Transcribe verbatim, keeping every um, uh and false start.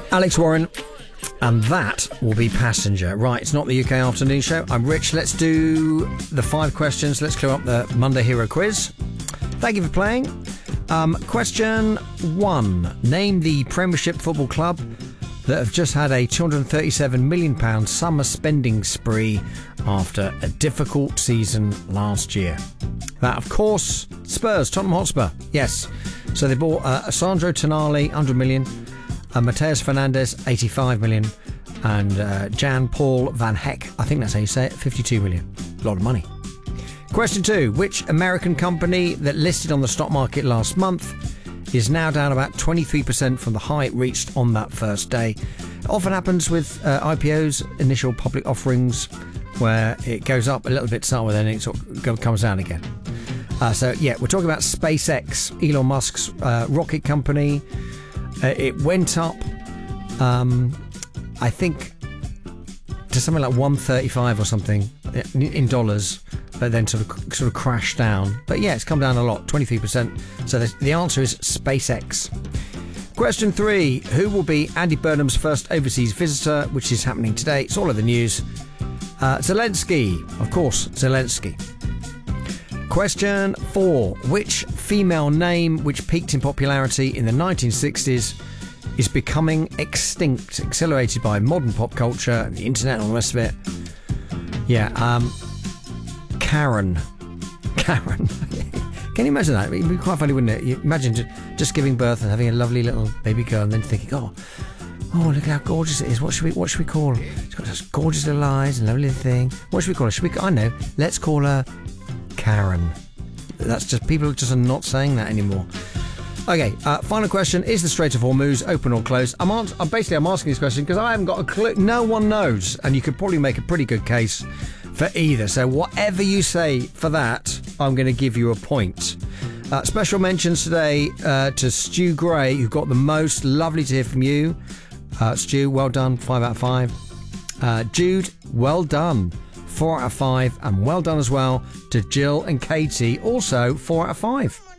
Alex Warren, and that will be Passenger. Right, it's not the U K Afternoon Show. I'm Rich. Let's do the five questions. Let's clear up the Monday Hero Quiz. Thank you for playing. Um, question one. Name the Premiership Football Club that have just had a two hundred thirty-seven million pounds summer spending spree after a difficult season last year. That, of course, Spurs, Tottenham Hotspur. Yes. So they bought uh, Sandro Tonali, one hundred million, uh, Mateus Fernandes, eighty-five million, and uh, Jan Paul Van Heck, I think that's how you say it, fifty-two million. A lot of money. Question two. Which American company that listed on the stock market last month is now down about twenty-three percent from the high it reached on that first day? It often happens with uh, I P Os, initial public offerings, where it goes up a little bit to start with and it sort of comes down again. Uh, so, yeah, we're talking about SpaceX, Elon Musk's uh, rocket company. Uh, it went up, um, I think, to something like one thirty-five or something in, in dollars, but then sort of sort of crashed down. But, yeah, it's come down a lot, twenty-three percent. So the, the answer is SpaceX. Question three. Who will be Andy Burnham's first overseas visitor, which is happening today? It's all over the news. Uh, Zelensky, of course, Zelensky. Question four. Which female name, which peaked in popularity in the nineteen sixties, is becoming extinct, accelerated by modern pop culture, the internet and all the rest of it? Yeah, um, Karen. Karen. Can you imagine that? It'd be quite funny, wouldn't it? You imagine just giving birth and having a lovely little baby girl and then thinking, oh, oh, look how gorgeous it is. What should we what should we call her? She's got those gorgeous little eyes and lovely thing. What should we call her? Should we, I know, let's call her Karen. That's just, people just are not saying that anymore. Okay, uh, final question. Is the Strait of Hormuz open or closed? I'm, ans- I'm basically I'm asking this question because I haven't got a clue. No one knows, and you could probably make a pretty good case for either. So whatever you say for that, I'm going to give you a point. Uh, special mentions today uh, to Stu Gray, who got the most. Lovely to hear from you. Uh, Stu, well done. Five out of five. Uh, Jude, well done. Four out of five. And well done as well to Jill and Katie. Also, four out of five.